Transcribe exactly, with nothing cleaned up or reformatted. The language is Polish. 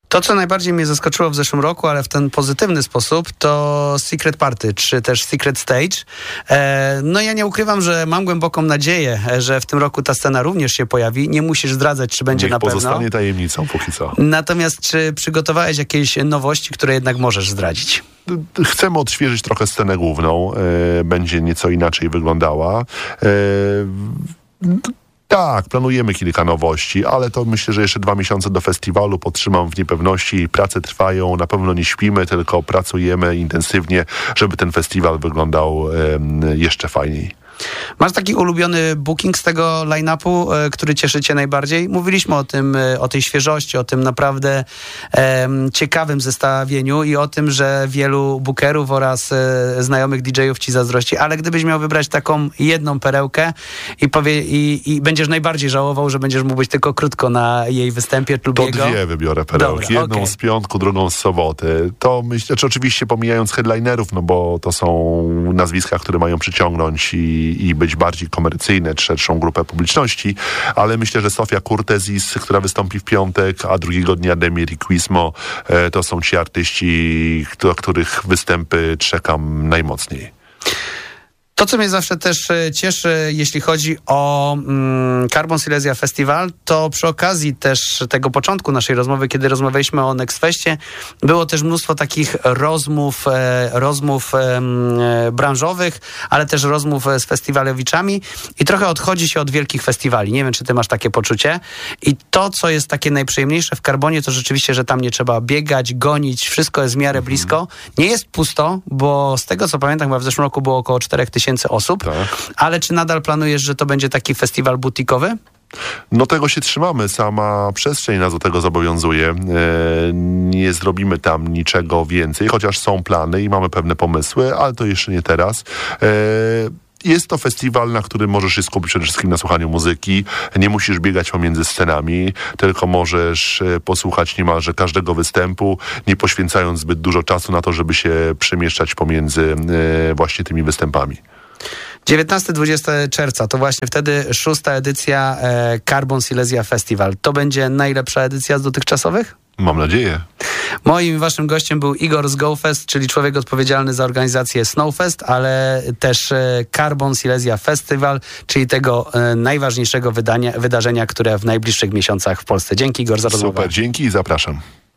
To, co najbardziej mnie zaskoczyło w zeszłym roku, ale w ten pozytywny sposób, to Secret Party, czy też Secret Stage. E, no ja nie ukrywam, że mam głęboką nadzieję, że w tym roku ta scena również się pojawi. Nie musisz zdradzać, czy będzie Niech na pewno. pozostanie tajemnicą póki co. Natomiast czy przygotowałeś jakieś nowości, które jednak możesz zdradzić? Chcemy odświeżyć trochę scenę główną. E, będzie nieco inaczej wyglądała. E, Tak, planujemy kilka nowości, ale to myślę, że jeszcze dwa miesiące do festiwalu podtrzymam w niepewności. Prace trwają, na pewno nie śpimy, tylko pracujemy intensywnie, żeby ten festiwal wyglądał um, jeszcze fajniej. Masz taki ulubiony booking z tego line-upu, e, który cieszy cię najbardziej? Mówiliśmy o tym, e, o tej świeżości, o tym naprawdę e, ciekawym zestawieniu i o tym, że wielu bookerów oraz e, znajomych didżejów ci zazdrości, ale gdybyś miał wybrać taką jedną perełkę i, powie, i, i będziesz najbardziej żałował, że będziesz mógł być tylko krótko na jej występie lub To jego? dwie wybiorę perełki. Dobra, Jedną okay. z piątku, drugą z soboty. To myślę, znaczy oczywiście pomijając headlinerów, no bo to są nazwiska, które mają przyciągnąć i i być bardziej komercyjne, szerszą grupę publiczności, ale myślę, że Sofia Kurtezis, która wystąpi w piątek, a drugiego dnia Demir i Quismo, e, to są ci artyści, do których występy czekam najmocniej. To, co mnie zawsze też cieszy, jeśli chodzi o mm, Carbon Silesia Festival, to przy okazji też tego początku naszej rozmowy, kiedy rozmawialiśmy o Nextfestie, było też mnóstwo takich rozmów, e, rozmów e, branżowych, ale też rozmów z festiwalowiczami i trochę odchodzi się od wielkich festiwali. Nie wiem, czy ty masz takie poczucie. I to, co jest takie najprzyjemniejsze w Carbonie, to rzeczywiście, że tam nie trzeba biegać, gonić, wszystko jest w miarę blisko. Nie jest pusto, bo z tego, co pamiętam, chyba w zeszłym roku było około czterech tysięcy osób, tak. Ale czy nadal planujesz, że to będzie taki festiwal butikowy? No tego się trzymamy, sama przestrzeń nas do tego zobowiązuje. E, nie zrobimy tam niczego więcej, chociaż są plany i mamy pewne pomysły, ale to jeszcze nie teraz. E, Jest to festiwal, na którym możesz się skupić przede wszystkim na słuchaniu muzyki. Nie musisz biegać pomiędzy scenami, tylko możesz posłuchać niemalże każdego występu, nie poświęcając zbyt dużo czasu na to, żeby się przemieszczać pomiędzy e, właśnie tymi występami. dziewiętnastego do dwudziestego czerwca, to właśnie wtedy szósta edycja e, Carbon Silesia Festival. To będzie najlepsza edycja z dotychczasowych? Mam nadzieję. Moim i waszym gościem był Igor z GoFest, czyli człowiek odpowiedzialny za organizację Snowfest, ale też e, Carbon Silesia Festival, czyli tego e, najważniejszego wydania, wydarzenia, które w najbliższych miesiącach w Polsce. Dzięki, Igor, za rozmowę. Super, dzięki i zapraszam.